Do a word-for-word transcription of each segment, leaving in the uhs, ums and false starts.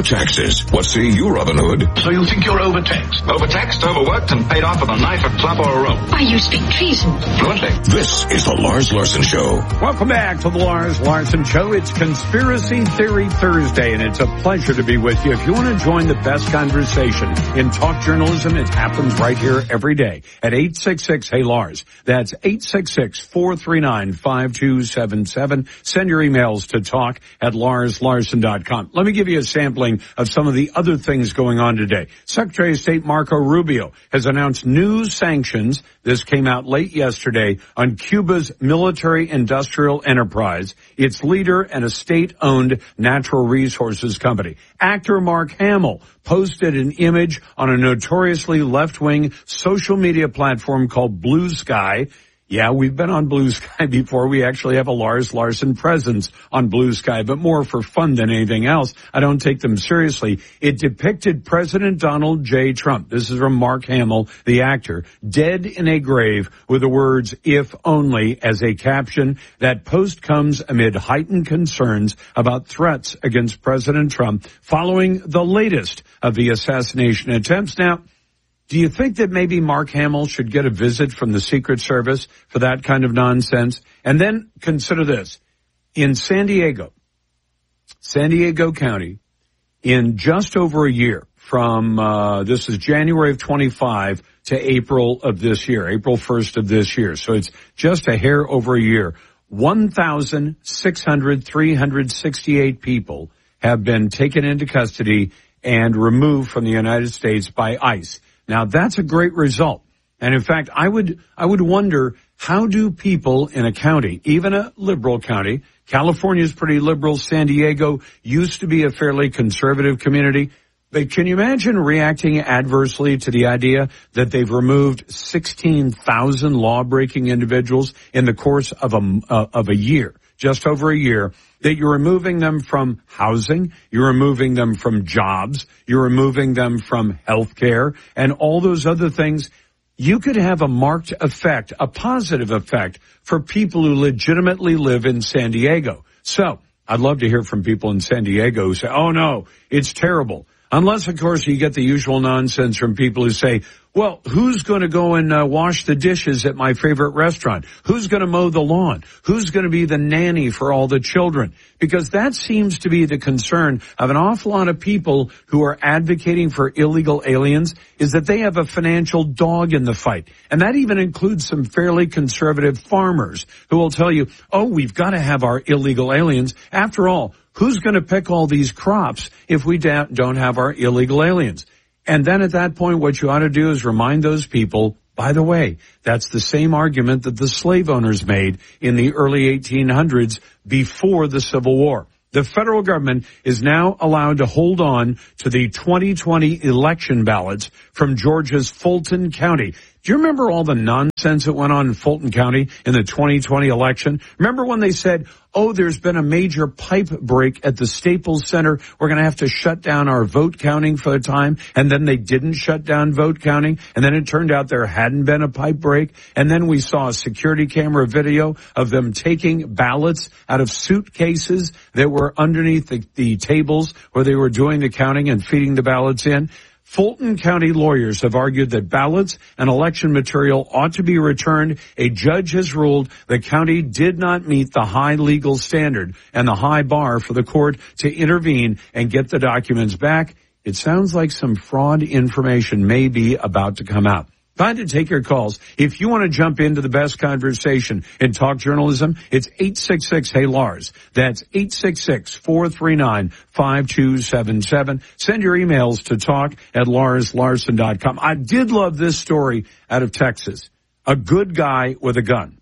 your taxes. What say you, Robin Hood? So you think you're overtaxed? Overtaxed, overworked, and paid off with a knife, a club, or a rope? Why, you speak treason. Fluently. This is the Lars Larson Show. Welcome back to the Lars Larson Show. It's Conspiracy Theory Thursday, and it's a pleasure to be with you. If you want to join the best conversation in talk journalism, it happens right here every day at eight six six, hey Lars. That's eight six six, four three nine, five two seven seven. Send your emails to talk at lars larson dot com. Let me give you a sampling of some of the other things going on today. Secretary of State Marco Rubio has announced new sanctions. This came out late yesterday on Cuba's military-industrial enterprise, its leader, and a state-owned natural resources company. Actor Mark Hamill posted an image on a notoriously left-wing social media platform called Blue Sky. Yeah, we've been on Blue Sky before. We actually have a Lars Larson presence on Blue Sky, but more for fun than anything else. I don't take them seriously. It depicted President Donald J. Trump. This is from Mark Hamill, the actor, dead in a grave with the words, if only, as a caption. That post comes amid heightened concerns about threats against President Trump following the latest of the assassination attempts. Now, do you think that maybe Mark Hamill should get a visit from the Secret Service for that kind of nonsense? And then consider this. In San Diego, San Diego County, in just over a year from, uh, this is January of twenty-five to April of this year, April first of this year. So it's just a hair over a year. one thousand six hundred, three hundred sixty-eight people have been taken into custody and removed from the United States by ICE. Now, that's a great result. And in fact, I would, I would wonder, how do people in a county, even a liberal county, California is pretty liberal, San Diego used to be a fairly conservative community, but can you imagine reacting adversely to the idea that they've removed sixteen thousand law-breaking individuals in the course of a, uh, of a year? Just over a year, that you're removing them from housing, you're removing them from jobs, you're removing them from health care, and all those other things. You could have a marked effect, a positive effect, for people who legitimately live in San Diego. So, I'd love to hear from people in San Diego who say, oh no, it's terrible. Unless, of course, you get the usual nonsense from people who say, well, who's going to go and uh, wash the dishes at my favorite restaurant? Who's going to mow the lawn? Who's going to be the nanny for all the children? Because that seems to be the concern of an awful lot of people who are advocating for illegal aliens, is that they have a financial dog in the fight. And that even includes some fairly conservative farmers who will tell you, oh, we've got to have our illegal aliens. After all, who's going to pick all these crops if we don't have our illegal aliens? And then at that point, what you ought to do is remind those people, by the way, that's the same argument that the slave owners made in the early eighteen hundreds before the Civil War. The federal government is now allowed to hold on to the twenty twenty election ballots from Georgia's Fulton County. Do you remember all the nonsense that went on in Fulton County in the twenty twenty election? Remember when they said, oh, there's been a major pipe break at the Staples Center. We're going to have to shut down our vote counting for a time. And then they didn't shut down vote counting. And then it turned out there hadn't been a pipe break. And then we saw a security camera video of them taking ballots out of suitcases that were underneath the, the tables where they were doing the counting and feeding the ballots in. Fulton County lawyers have argued that ballots and election material ought to be returned. A judge has ruled the county did not meet the high legal standard and the high bar for the court to intervene and get the documents back. It sounds like some fraud information may be about to come out. Time to take your calls. If you want to jump into the best conversation in talk journalism, it's eight six six, hey Lars. That's eight six six, four three nine, five two seven seven. Send your emails to talk at lars larson dot com. I did love this story out of Texas. A good guy with a gun.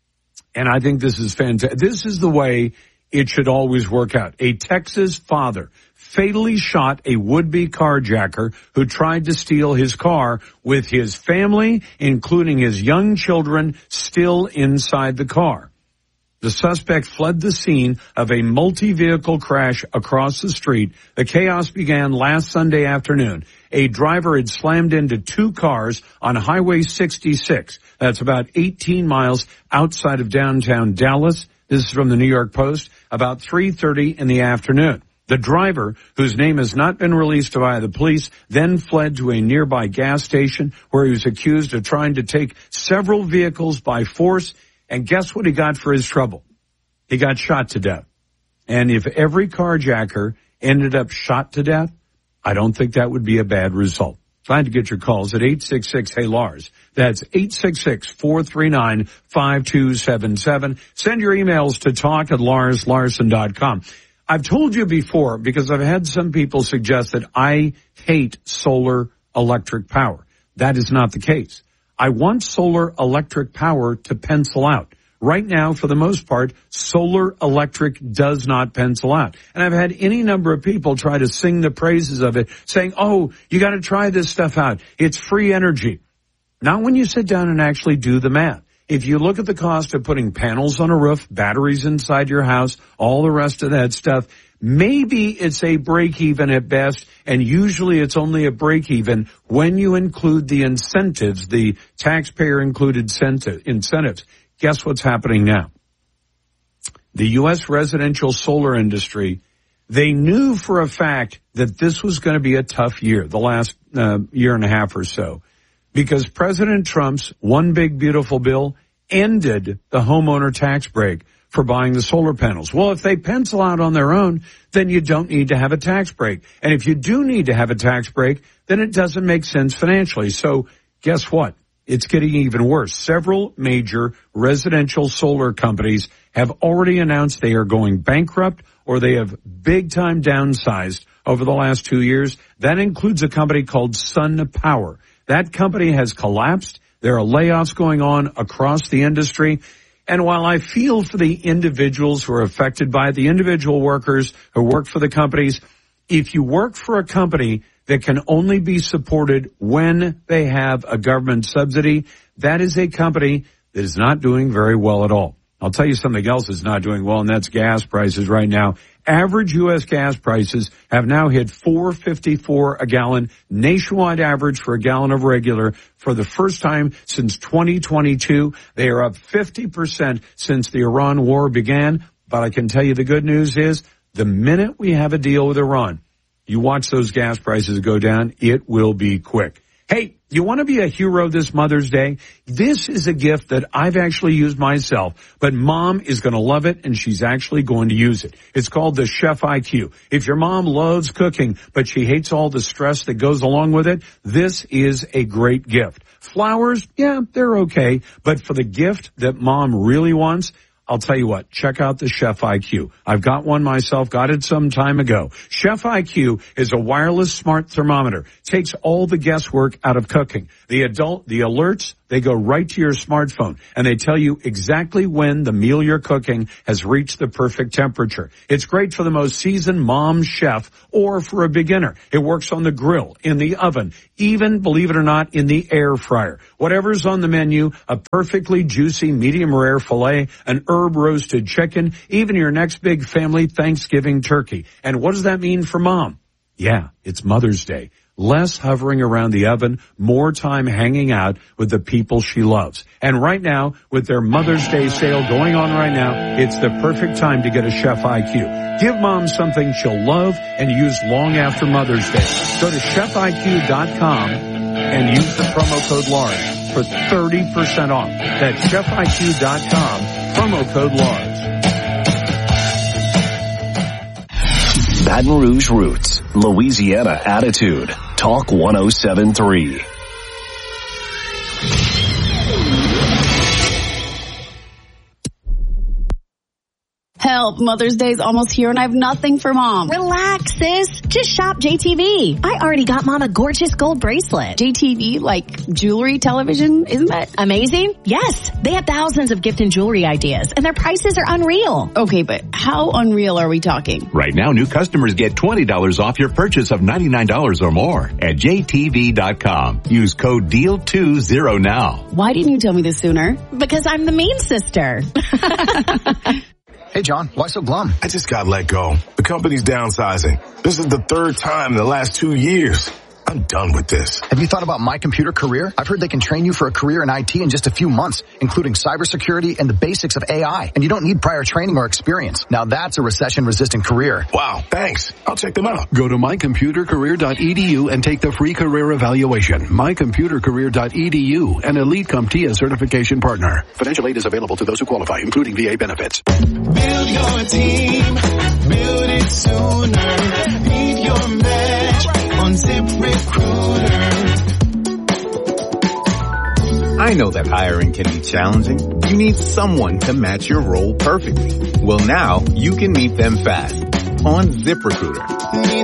And I think this is fantastic. This is the way it should always work out. A Texas father fatally shot a would-be carjacker who tried to steal his car with his family, including his young children, still inside the car. The suspect fled the scene of a multi-vehicle crash across the street. The chaos began last Sunday afternoon. A driver had slammed into two cars on Highway sixty-six. That's about eighteen miles outside of downtown Dallas. This is from the New York Post, about three thirty in the afternoon. The driver, whose name has not been released by the police, then fled to a nearby gas station where he was accused of trying to take several vehicles by force. And guess what he got for his trouble? He got shot to death. And if every carjacker ended up shot to death, I don't think that would be a bad result. Glad to get your calls at eight six six, hey Lars. That's eight six six, four three nine, five two seven seven. Send your emails to talk at lars larson dot com. I've told you before, because I've had some people suggest that I hate solar electric power. That is not the case. I want solar electric power to pencil out. Right now, for the most part, solar electric does not pencil out. And I've had any number of people try to sing the praises of it, saying, oh, you got to try this stuff out. It's free energy. Not when you sit down and actually do the math. If you look at the cost of putting panels on a roof, batteries inside your house, all the rest of that stuff, maybe it's a break-even at best, and usually it's only a break-even when you include the incentives, the taxpayer-included incentives. Guess what's happening now? The U S residential solar industry, they knew for a fact that this was going to be a tough year, the last uh, year and a half or so, because President Trump's One Big Beautiful Bill ended the homeowner tax break for buying the solar panels. Well, if they pencil out on their own, then you don't need to have a tax break. And if you do need to have a tax break, then it doesn't make sense financially. So guess what? It's getting even worse. Several major residential solar companies have already announced they are going bankrupt or they have big time downsized over the last two years. That includes a company called Sun Power. That company has collapsed. There are layoffs going on across the industry. And while I feel for the individuals who are affected by it, the individual workers who work for the companies, if you work for a company that can only be supported when they have a government subsidy, that is a company that is not doing very well at all. I'll tell you something else that's not doing well, and that's gas prices right now. Average U S gas prices have now hit four fifty-four a gallon, nationwide average for a gallon of regular for the first time since twenty twenty-two. They are up fifty percent since the Iran war began. But I can tell you the good news is the minute we have a deal with Iran, you watch those gas prices go down, it will be quick. Hey, you want to be a hero this Mother's Day? This is a gift that I've actually used myself, but Mom is going to love it, and she's actually going to use it. It's called the Chef I Q. If your mom loves cooking, but she hates all the stress that goes along with it, this is a great gift. Flowers, yeah, they're okay, but for the gift that Mom really wants, I'll tell you what, check out the Chef I Q. I've got one myself, got it some time ago. Chef I Q is a wireless smart thermometer. Takes all the guesswork out of cooking. The adult, the alerts, they go right to your smartphone, and they tell you exactly when the meal you're cooking has reached the perfect temperature. It's great for the most seasoned mom chef or for a beginner. It works on the grill, in the oven, even, believe it or not, in the air fryer. Whatever's on the menu, a perfectly juicy medium rare filet, an herb roasted chicken, even your next big family Thanksgiving turkey. And what does that mean for Mom? Yeah, it's Mother's Day. Less hovering around the oven, more time hanging out with the people she loves. And right now, with their Mother's Day sale going on right now, it's the perfect time to get a Chef I Q. Give Mom something she'll love and use long after Mother's Day. Go to chef I Q dot com and use the promo code LARS for thirty percent off. That's chef I Q dot com, promo code LARS. Baton Rouge Roots, Louisiana Attitude, Talk one oh seven point three. Help, Mother's Day's almost here and I have nothing for Mom. Relax, sis. Just shop J T V. I already got Mom a gorgeous gold bracelet. J T V, like jewelry, television, isn't that amazing? Yes. They have thousands of gift and jewelry ideas, and their prices are unreal. Okay, but how unreal are we talking? Right now, new customers get twenty dollars off your purchase of ninety-nine dollars or more at J T V dot com. Use code D E A L two zero now. Why didn't you tell me this sooner? Because I'm the mean sister. Hey, John, why so glum? I just got let go. The company's downsizing. This is the third time in the last two years. I'm done with this. Have you thought about My Computer Career? I've heard they can train you for a career in I T in just a few months, including cybersecurity and the basics of A I. And you don't need prior training or experience. Now that's a recession-resistant career. Wow, thanks. I'll check them out. Go to my computer career dot e d u and take the free career evaluation. my computer career dot e d u, an Elite CompTIA certification partner. Financial aid is available to those who qualify, including V A benefits. Build your team. Build it sooner. Beat your match on ZipRecruiter. I know that hiring can be challenging. You need someone to match your role perfectly. Well, now you can meet them fast on ZipRecruiter.